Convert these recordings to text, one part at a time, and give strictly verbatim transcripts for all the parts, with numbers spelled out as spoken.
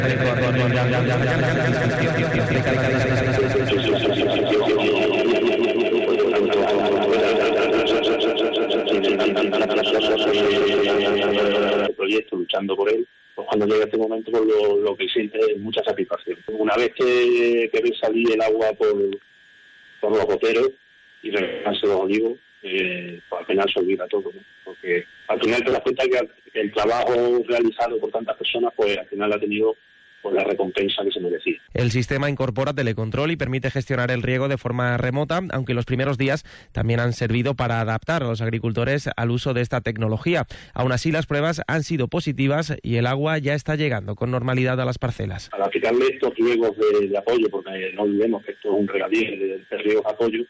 proyecto, luchando por él, pues cuando llega este momento pues lo, lo que siente es mucha satisfacción. Una vez que, que ve salir el agua por, por los goteros y regarse los olivos, eh, pues al final se olvida todo, ¿no? Porque al final te das cuenta que el trabajo realizado por tantas personas, pues al final ha tenido por la recompensa que se merecía. El sistema incorpora telecontrol y permite gestionar el riego de forma remota, aunque los primeros días también han servido para adaptar a los agricultores al uso de esta tecnología. Aún así, las pruebas han sido positivas y el agua ya está llegando con normalidad a las parcelas. Al aplicarle estos riegos de, de apoyo, porque no olvidemos que esto es un regadío de, de riegos de apoyo,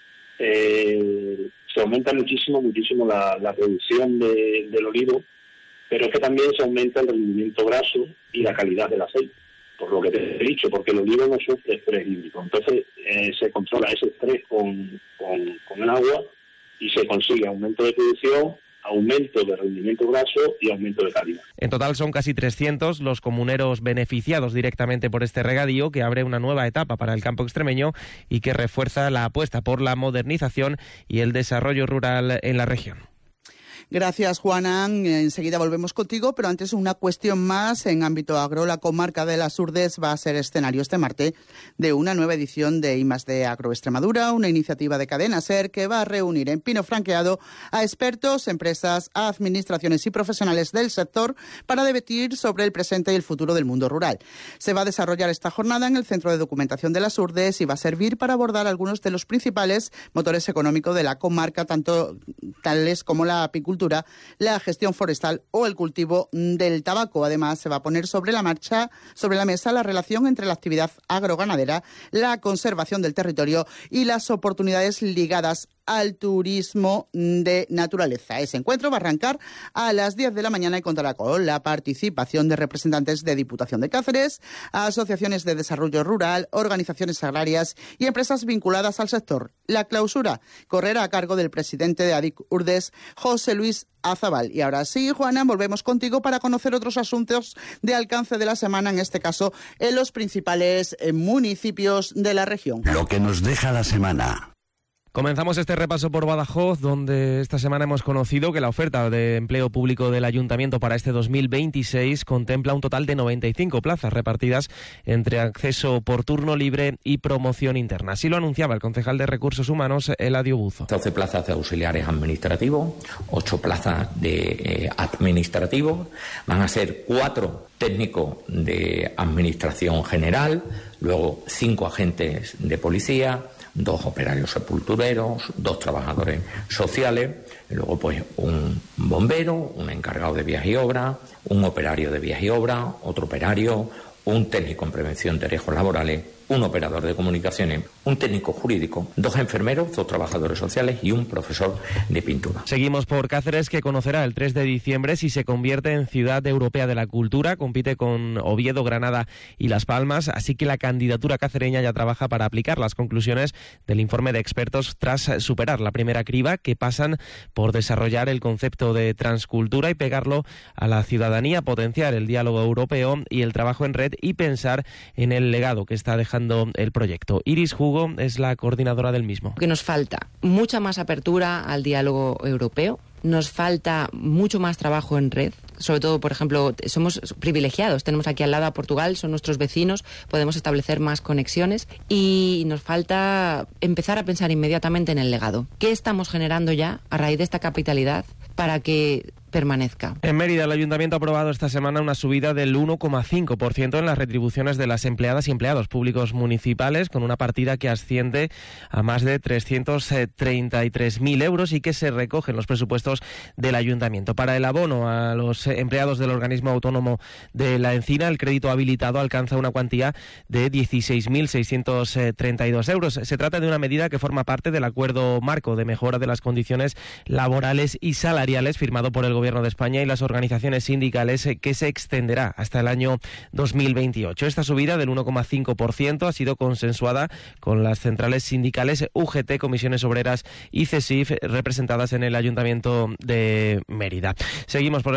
eh, se aumenta muchísimo, muchísimo la, la producción de, del olivo, pero es que también se aumenta el rendimiento graso y la calidad del aceite, por lo que te he dicho, porque el olivo no sufre estrés hídrico. Entonces eh, se controla ese estrés con, con, con el agua y se consigue aumento de producción, aumento de rendimiento graso y aumento de calidad. En total son casi trescientos los comuneros beneficiados directamente por este regadío, que abre una nueva etapa para el campo extremeño y que refuerza la apuesta por la modernización y el desarrollo rural en la región. Gracias, Juana. Enseguida volvemos contigo, pero antes una cuestión más. En ámbito agro, la comarca de las Urdes va a ser escenario este martes de una nueva edición de I más D Agro Extremadura, una iniciativa de Cadena SER que va a reunir en Pino Franqueado a expertos, empresas, administraciones y profesionales del sector para debatir sobre el presente y el futuro del mundo rural. Se va a desarrollar esta jornada en el Centro de Documentación de las Urdes y va a servir para abordar algunos de los principales motores económicos de la comarca, tanto tales como la apicultura, la gestión forestal o el cultivo del tabaco. Además, se va a poner sobre la marcha, sobre la mesa, la relación entre la actividad agroganadera, la conservación del territorio y las oportunidades ligadas al turismo de naturaleza. Ese encuentro va a arrancar a las diez de la mañana y contará con la participación de representantes de Diputación de Cáceres, asociaciones de desarrollo rural, organizaciones agrarias y empresas vinculadas al sector. La clausura correrá a cargo del presidente de ADIC Urdes, José Luis Azabal. Y ahora sí, Juana, volvemos contigo para conocer otros asuntos de alcance de la semana, en este caso en los principales municipios de la región. Lo que nos deja la semana. Comenzamos este repaso por Badajoz, donde esta semana hemos conocido que la oferta de empleo público del Ayuntamiento para este dos mil veintiséis contempla un total de noventa y cinco plazas repartidas entre acceso por turno libre y promoción interna. Así lo anunciaba el concejal de Recursos Humanos, Eladio Buzo. doce plazas de auxiliares administrativos, ocho plazas de eh, administrativos, van a ser cuatro técnicos de administración general, luego cinco agentes de policía, dos operarios sepultureros, dos trabajadores sociales, y luego pues un bombero, un encargado de vías y obras, un operario de vías y obras, otro operario, un técnico en prevención de riesgos laborales, un operador de comunicaciones, un técnico jurídico, dos enfermeros, dos trabajadores sociales y un profesor de pintura. Seguimos por Cáceres, que conocerá el tres de diciembre si se convierte en Ciudad Europea de la Cultura. Compite con Oviedo, Granada y Las Palmas, así que la candidatura cacereña ya trabaja para aplicar las conclusiones del informe de expertos tras superar la primera criba, que pasan por desarrollar el concepto de transcultura y pegarlo a la ciudadanía, potenciar el diálogo europeo y el trabajo en red y pensar en el legado que está dejando el proyecto. Iris Hugo es la coordinadora del mismo. Que nos falta mucha más apertura al diálogo europeo, nos falta mucho más trabajo en red, sobre todo, por ejemplo, somos privilegiados, tenemos aquí al lado a Portugal, son nuestros vecinos, podemos establecer más conexiones y nos falta empezar a pensar inmediatamente en el legado. ¿Qué estamos generando ya a raíz de esta capitalidad para que permanezca? En Mérida, el Ayuntamiento ha aprobado esta semana una subida del uno coma cinco por ciento en las retribuciones de las empleadas y empleados públicos municipales, con una partida que asciende a más de trescientos treinta y tres mil euros y que se recoge en los presupuestos del Ayuntamiento. Para el abono a los empleados del organismo autónomo de La Encina, el crédito habilitado alcanza una cuantía de dieciséis mil seiscientos treinta y dos euros. Se trata de una medida que forma parte del acuerdo marco de mejora de las condiciones laborales y salariales firmado por el Gobierno de España y las organizaciones sindicales, que se extenderá hasta el año dos mil veintiocho. Esta subida del uno coma cinco por ciento ha sido consensuada con las centrales sindicales U G T, Comisiones Obreras y CESIF, representadas en el Ayuntamiento de Mérida. Seguimos por el norte de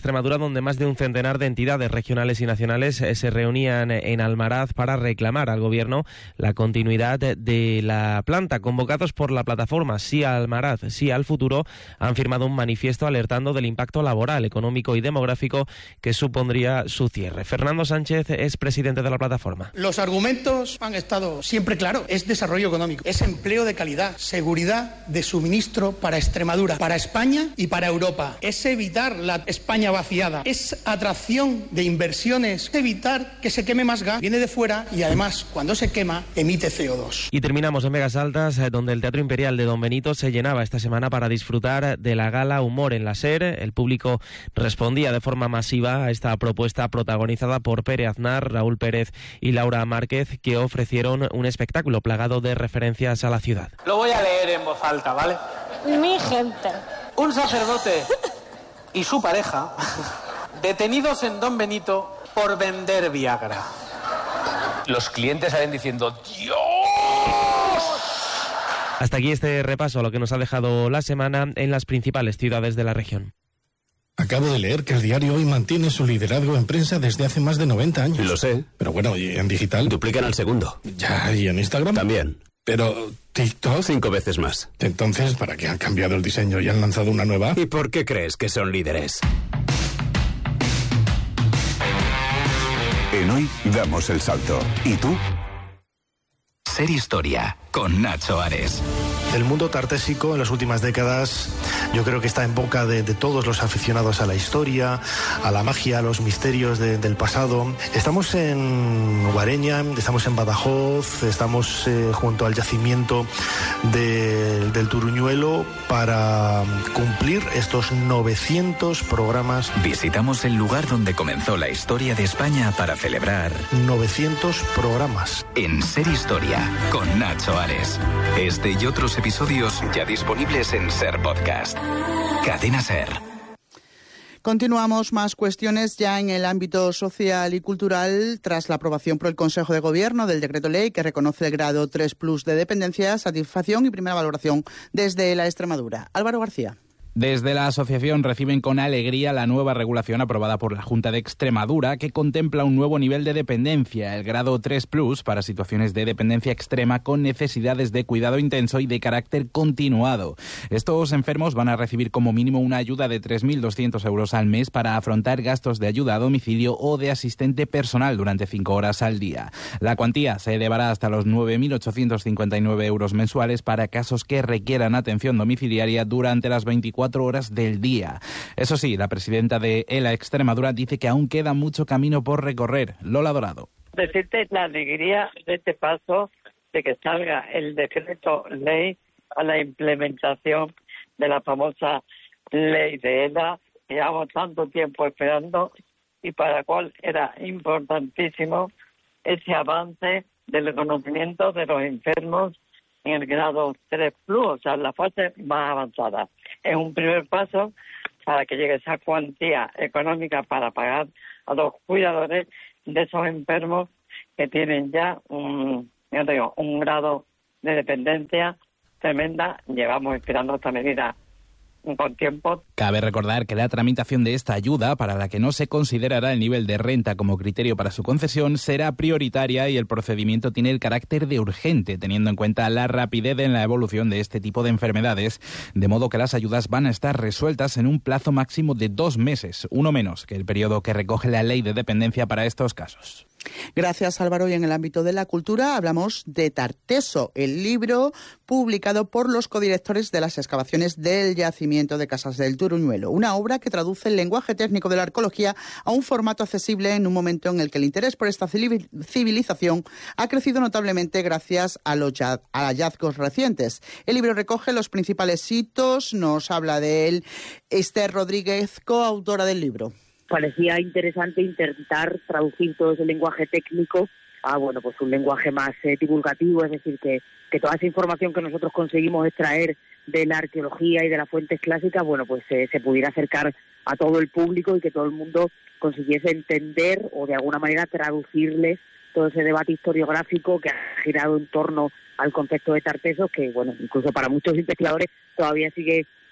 Extremadura, donde más de un centenar de entidades regionales y nacionales se reunían en Almaraz para reclamar al Gobierno la continuidad de la planta. Convocados por la plataforma Sí a Almaraz, Sí al Futuro, han firmado un manifiesto alertando del impacto laboral, económico y demográfico que supondría su cierre. Fernando Sánchez es presidente de la plataforma. Los argumentos han estado siempre claros. Es desarrollo económico, es empleo de calidad, seguridad de suministro para Extremadura, para España y para Europa. Es evitar la España vaciada, es atracción de inversiones, es evitar que se queme más gas, viene de fuera y además cuando se quema emite C O dos. Y terminamos en Vegas Altas, donde el Teatro Imperial de Don Benito se llenaba esta semana para disfrutar de la gala Humor en la SER. El público respondía de forma masiva a esta propuesta protagonizada por Pere Aznar, Raúl Pérez y Laura Márquez, que ofrecieron un espectáculo plagado de referencias a la ciudad. Lo voy a leer en voz alta, ¿vale? Mi gente. Un sacerdote y su pareja detenidos en Don Benito por vender Viagra. Los clientes salen diciendo ¡Dios! Hasta aquí este repaso a lo que nos ha dejado la semana en las principales ciudades de la región. Acabo de leer que el diario Hoy mantiene su liderazgo en prensa desde hace más de noventa años. Lo sé. Pero bueno, ¿y en digital? Duplican al segundo. Ya, ¿y en Instagram? También. Pero TikTok... Cinco veces más. Entonces, ¿para qué han cambiado el diseño y han lanzado una nueva? ¿Y por qué crees que son líderes? En Hoy damos el salto. ¿Y tú? Ser Historia, con Nacho Ares. El mundo tartésico en las últimas décadas yo creo que está en boca de, de todos los aficionados a la historia, a la magia, a los misterios de, del pasado. Estamos en Guareña, estamos en Badajoz, estamos eh, junto al yacimiento de, del Turuñuelo para cumplir estos novecientos programas. Visitamos el lugar donde comenzó la historia de España para celebrar novecientos programas. En Ser Historia, con Nacho Ares. Este y otros episodios ya disponibles en Ser Podcast. Cadena Ser. Continuamos más cuestiones ya en el ámbito social y cultural tras la aprobación por el Consejo de Gobierno del decreto ley que reconoce el grado tres plus de dependencia, satisfacción y primera valoración desde la Extremadura. Álvaro García. Desde la asociación reciben con alegría la nueva regulación aprobada por la Junta de Extremadura que contempla un nuevo nivel de dependencia, el grado tres plus, para situaciones de dependencia extrema con necesidades de cuidado intenso y de carácter continuado. Estos enfermos van a recibir como mínimo una ayuda de tres mil doscientos euros al mes para afrontar gastos de ayuda a domicilio o de asistente personal durante cinco horas al día. La cuantía se elevará hasta los nueve mil ochocientos cincuenta y nueve euros mensuales para casos que requieran atención domiciliaria durante las veinticuatro horas del día. Eso sí, la presidenta de ELA Extremadura dice que aún queda mucho camino por recorrer. Lola Dorado. Decirte la alegría de este paso de que salga el decreto ley a la implementación de la famosa ley de ELA que llevamos tanto tiempo esperando y para la cual era importantísimo ese avance del reconocimiento de los enfermos en el grado tres plus, o sea, la fase más avanzada. Es un primer paso para que llegue esa cuantía económica para pagar a los cuidadores de esos enfermos que tienen ya un, yo te digo, un grado de dependencia tremenda. Llevamos esperando esta medida con tiempo. Cabe recordar que la tramitación de esta ayuda, para la que no se considerará el nivel de renta como criterio para su concesión, será prioritaria y el procedimiento tiene el carácter de urgente, teniendo en cuenta la rapidez en la evolución de este tipo de enfermedades, de modo que las ayudas van a estar resueltas en un plazo máximo de dos meses, uno menos que el periodo que recoge la ley de dependencia para estos casos. Gracias, Álvaro. Y en el ámbito de la cultura hablamos de Tarteso, el libro publicado por los codirectores de las excavaciones del yacimiento de Casas del Turuñuelo, una obra que traduce el lenguaje técnico de la arqueología a un formato accesible en un momento en el que el interés por esta civilización ha crecido notablemente gracias a los hallazgos recientes. El libro recoge los principales hitos, nos habla de él Esther Rodríguez, coautora del libro. Parecía interesante intentar traducir todo ese lenguaje técnico a bueno pues un lenguaje más eh, divulgativo, es decir, que, que toda esa información que nosotros conseguimos extraer de la arqueología y de las fuentes clásicas, bueno pues eh, se pudiera acercar a todo el público y que todo el mundo consiguiese entender o de alguna manera traducirle todo ese debate historiográfico que ha girado en torno al concepto de Tartesos, que bueno incluso para muchos investigadores todavía sigue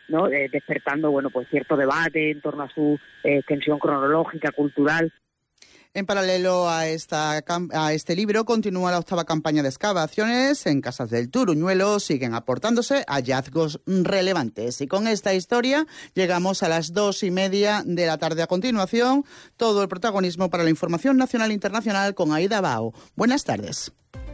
¿no? Eh, despertando, bueno, pues cierto debate en torno a su eh, extensión cronológica, cultural. En paralelo a, esta, a este libro, continúa la octava campaña de excavaciones en Casas del Turuñuelo. Siguen aportándose hallazgos relevantes. Y con esta historia llegamos a las dos y media de la tarde. A continuación, todo el protagonismo para la información nacional e internacional con Aida Bao. Buenas tardes.